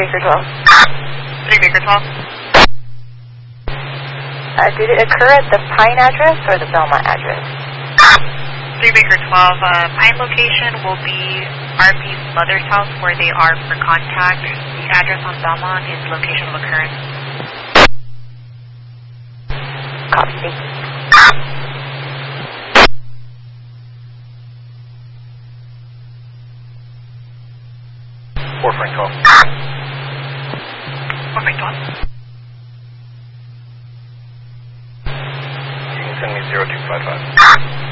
Baker 12. 3 Baker 12. Did it occur at the Pine address or the Belmont address? 3 Baker 12. Pine location will be RP's mother's house where they are for contact. The address on Belmont is location of occurrence. Copy, thank you. Frank 12. 4 Frank 12. You can send me 0255.